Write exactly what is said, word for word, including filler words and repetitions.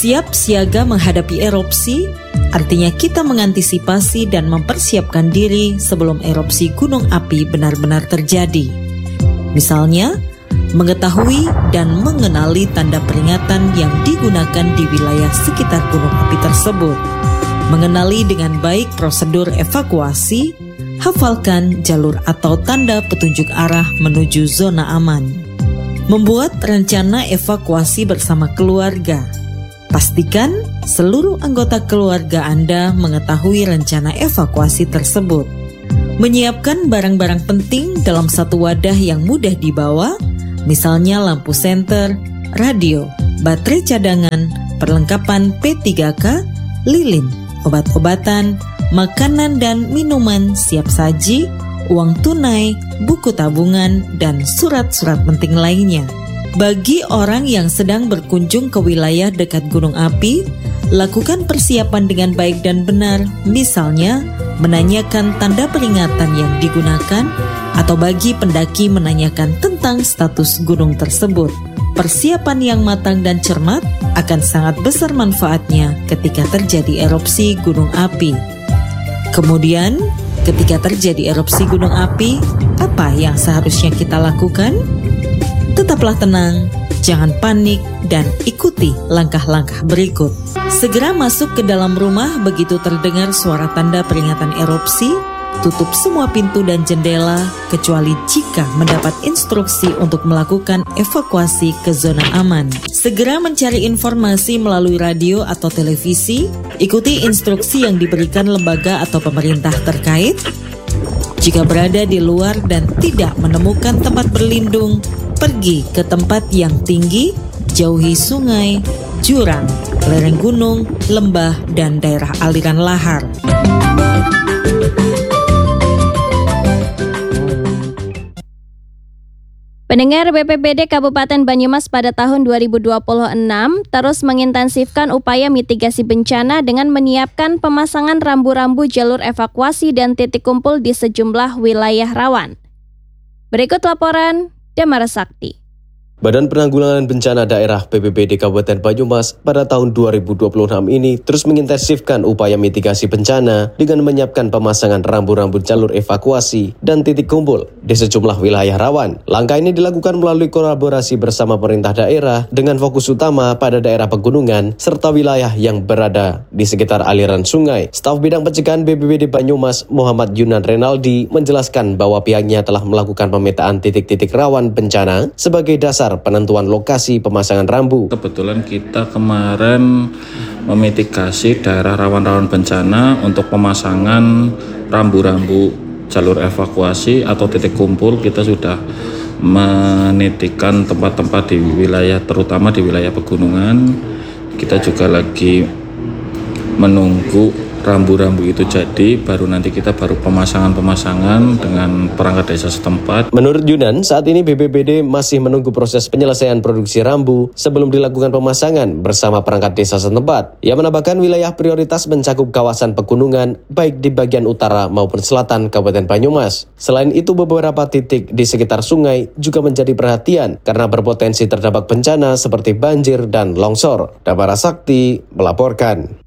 Siap siaga menghadapi erupsi, artinya kita mengantisipasi dan mempersiapkan diri sebelum erupsi gunung api benar-benar terjadi. Misalnya, mengetahui dan mengenali tanda peringatan yang digunakan di wilayah sekitar gunung api tersebut, mengenali dengan baik prosedur evakuasi, hafalkan jalur atau tanda petunjuk arah menuju zona aman, membuat rencana evakuasi bersama keluarga. Pastikan seluruh anggota keluarga Anda mengetahui rencana evakuasi tersebut. Menyiapkan barang-barang penting dalam satu wadah yang mudah dibawa, misalnya lampu senter, radio, baterai cadangan, perlengkapan P tiga K, lilin, obat-obatan, makanan dan minuman siap saji, uang tunai, buku tabungan, dan surat-surat penting lainnya. Bagi orang yang sedang berkunjung ke wilayah dekat gunung api, lakukan persiapan dengan baik dan benar, misalnya menanyakan tanda peringatan yang digunakan, atau bagi pendaki menanyakan tentang status gunung tersebut. Persiapan yang matang dan cermat akan sangat besar manfaatnya ketika terjadi erupsi gunung api. Kemudian, ketika terjadi erupsi gunung api, apa yang seharusnya kita lakukan? Tetaplah tenang, jangan panik, dan ikuti langkah-langkah berikut. Segera masuk ke dalam rumah begitu terdengar suara tanda peringatan erupsi. Tutup semua pintu dan jendela, kecuali jika mendapat instruksi untuk melakukan evakuasi ke zona aman. Segera mencari informasi melalui radio atau televisi. Ikuti instruksi yang diberikan lembaga atau pemerintah terkait. Jika berada di luar dan tidak menemukan tempat berlindung, pergi ke tempat yang tinggi, jauhi sungai, jurang, lereng gunung, lembah, dan daerah aliran lahar. Pendengar, B P B D Kabupaten Banyumas pada tahun dua ribu dua puluh enam terus mengintensifkan upaya mitigasi bencana dengan menyiapkan pemasangan rambu-rambu jalur evakuasi dan titik kumpul di sejumlah wilayah rawan. Berikut laporan Damara Sakti. Badan Penanggulangan Bencana Daerah B P B D Kabupaten Banyumas pada tahun dua ribu dua puluh enam ini terus mengintensifkan upaya mitigasi bencana dengan menyiapkan pemasangan rambu-rambu jalur evakuasi dan titik kumpul di sejumlah wilayah rawan. Langkah ini dilakukan melalui kolaborasi bersama pemerintah daerah dengan fokus utama pada daerah pegunungan serta wilayah yang berada di sekitar aliran sungai. Staf Bidang Pencegahan B P B D Banyumas Muhammad Yunan Renaldi menjelaskan bahwa pihaknya telah melakukan pemetaan titik-titik rawan bencana sebagai dasar penentuan lokasi pemasangan rambu. Kebetulan kita kemarin memitigasi daerah rawan-rawan bencana untuk pemasangan rambu-rambu jalur evakuasi atau titik kumpul. Kita sudah menitikan tempat-tempat di wilayah, terutama di wilayah pegunungan. Kita juga lagi menunggu rambu-rambu itu jadi, baru nanti kita baru pemasangan-pemasangan dengan perangkat desa setempat. Menurut Yunan, saat ini B P B D masih menunggu proses penyelesaian produksi rambu sebelum dilakukan pemasangan bersama perangkat desa setempat. Ia menambahkan wilayah prioritas mencakup kawasan pegunungan baik di bagian utara maupun selatan Kabupaten Banyumas. Selain itu, beberapa titik di sekitar sungai juga menjadi perhatian karena berpotensi terdapat bencana seperti banjir dan longsor. Damara Sakti melaporkan.